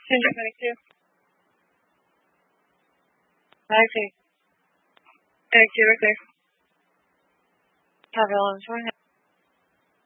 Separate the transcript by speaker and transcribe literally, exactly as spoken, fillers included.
Speaker 1: Ginger twenty-two. ninety. twenty-two, right there. Have it on.